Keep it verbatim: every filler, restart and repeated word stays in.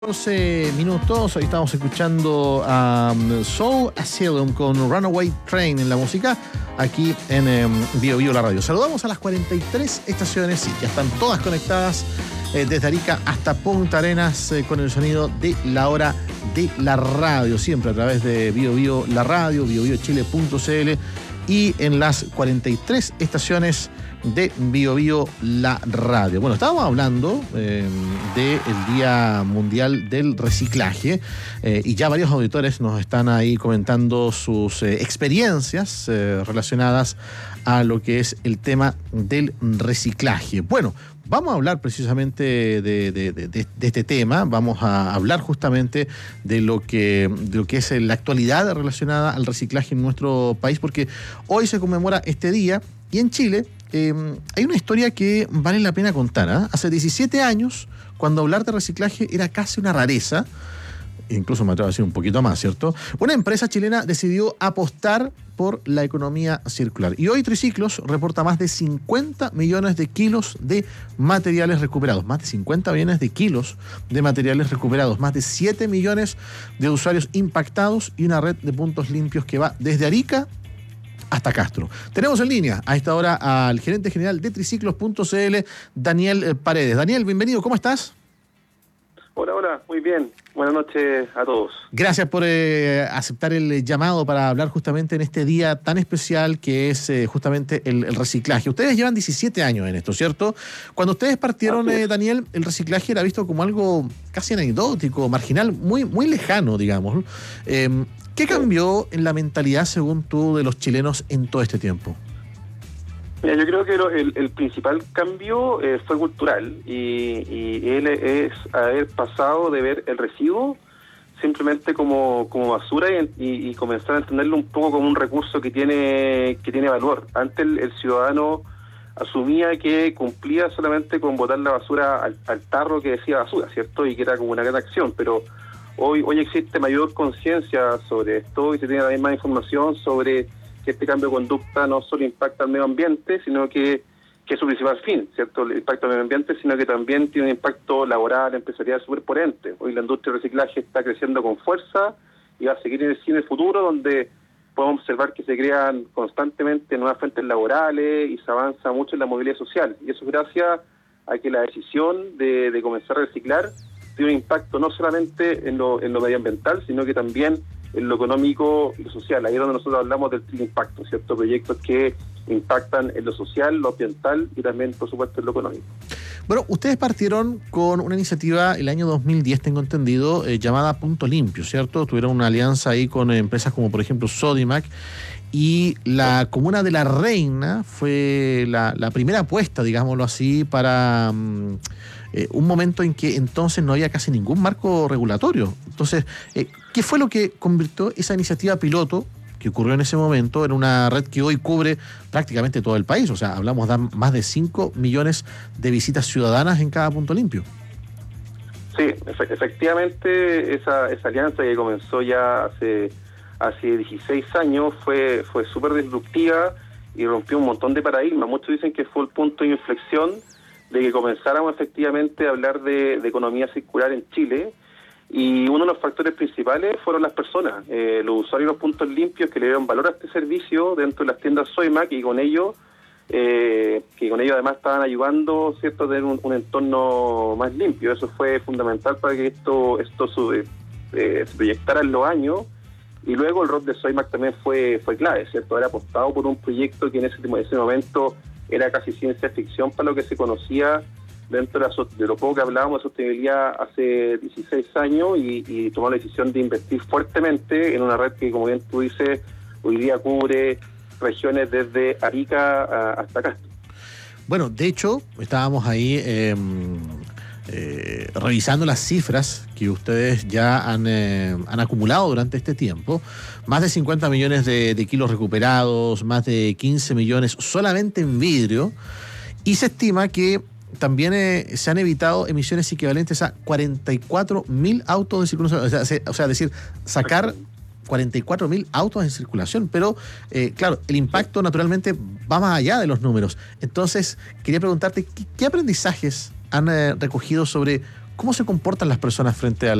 catorce minutos, hoy estamos escuchando a um, Soul Asylum con Runaway Train en la música, aquí en um, Bio Bio la radio. Saludamos a las cuarenta y tres estaciones, sí, ya están todas conectadas eh, desde Arica hasta Punta Arenas eh, con el sonido de la hora de la radio, siempre a través de Bio Bio la radio, bio bio chile punto c l y en las cuarenta y tres estaciones de Bio Bio la radio. Bueno, estábamos hablando eh, del Día Mundial del Reciclaje eh, y ya varios auditores nos están ahí comentando sus eh, experiencias eh, relacionadas a lo que es el tema del reciclaje. Bueno, vamos a hablar precisamente de, de, de, de este tema, vamos a hablar justamente de lo que, de lo que es la actualidad relacionada al reciclaje en nuestro país, porque hoy se conmemora este día y en Chile Eh, hay una historia que vale la pena contar. ¿eh? Hace diecisiete años, cuando hablar de reciclaje era casi una rareza, incluso me atrevo a decir un poquito más, ¿cierto? Una empresa chilena decidió apostar por la economía circular. Y hoy Triciclos reporta más de cincuenta millones de kilos de materiales recuperados. Más de cincuenta millones de kilos de materiales recuperados. Más de siete millones de usuarios impactados y una red de puntos limpios que va desde Arica hasta Castro. Tenemos en línea a esta hora al gerente general de triciclos punto c l, Daniel Paredes. Daniel, bienvenido, ¿cómo estás? Hola, hola, muy bien. Buenas noches a todos. Gracias por eh, aceptar el llamado para hablar justamente en este día tan especial que es eh, justamente el, el reciclaje. Ustedes llevan diecisiete años en esto, ¿cierto? Cuando ustedes partieron, eh, Daniel, el reciclaje era visto como algo casi anecdótico, marginal, muy, muy lejano, digamos. Eh, ¿Qué cambió en la mentalidad, según tú, de los chilenos en todo este tiempo? Mira, yo creo que lo, el, el principal cambio eh, fue cultural y, y él es haber pasado de ver el residuo simplemente como, como basura y, y, y comenzar a entenderlo un poco como un recurso que tiene que tiene valor. Antes el, el ciudadano asumía que cumplía solamente con botar la basura al, al tarro que decía basura, ¿cierto? Y que era como una gran acción, pero Hoy, hoy existe mayor conciencia sobre esto y se tiene también más información sobre que este cambio de conducta no solo impacta al medio ambiente, sino que, que es su principal fin, ¿cierto? El impacto al medio ambiente, sino que también tiene un impacto laboral, empresarial súper potente. Hoy la industria del reciclaje está creciendo con fuerza y va a seguir en el, en el futuro, donde podemos observar que se crean constantemente nuevas fuentes laborales y se avanza mucho en la movilidad social. Y eso es gracias a que la decisión de, de comenzar a reciclar tiene un impacto no solamente en lo, en lo medioambiental, sino que también en lo económico y lo social. Ahí es donde nosotros hablamos del impacto, ¿cierto? Proyectos que impactan en lo social, lo ambiental y también, por supuesto, en lo económico. Bueno, ustedes partieron con una iniciativa el año dos mil diez, tengo entendido, eh, llamada Punto Limpio, ¿cierto? Tuvieron una alianza ahí con eh, empresas como, por ejemplo, Sodimac, y la comuna de La Reina fue la, la primera apuesta, digámoslo así, para um, eh, un momento en que entonces no había casi ningún marco regulatorio. Entonces, eh, ¿qué fue lo que convirtió esa iniciativa piloto que ocurrió en ese momento en una red que hoy cubre prácticamente todo el país? O sea, hablamos de más de cinco millones de visitas ciudadanas en cada punto limpio. Sí, efe- efectivamente, esa, esa alianza que comenzó ya hace... hace dieciséis años fue fue súper disruptiva y rompió un montón de paradigmas. Muchos dicen que fue el punto de inflexión de que comenzáramos efectivamente a hablar de, de economía circular en Chile, y uno de los factores principales fueron las personas, eh, los usuarios de los puntos limpios que le dieron valor a este servicio dentro de las tiendas Sodimac, y con ello eh, que con ello además estaban ayudando, ¿cierto?, a tener un, un entorno más limpio. Eso fue fundamental para que esto esto sube, eh, se proyectara en los años. Y luego el rol de Sodimac también fue fue clave, ¿cierto? Haber apostado por un proyecto que en ese, en ese momento era casi ciencia ficción para lo que se conocía dentro de, la, de lo poco que hablábamos de sostenibilidad hace dieciséis años, y, y tomar la decisión de invertir fuertemente en una red que, como bien tú dices, hoy día cubre regiones desde Arica a, hasta Castro. Bueno, de hecho, estábamos ahí eh, eh, revisando las cifras que ustedes ya han, eh, han acumulado durante este tiempo. Más de cincuenta millones de, de kilos recuperados, más de quince millones solamente en vidrio, y se estima que también eh, se han evitado emisiones equivalentes a cuarenta y cuatro mil autos de circulación. O sea, se, o sea, decir, sacar cuarenta y cuatro mil autos en circulación, pero eh, claro, el impacto naturalmente va más allá de los números. Entonces, quería preguntarte, ¿qué, qué aprendizajes han eh, recogido sobre ¿Cómo se comportan las personas frente al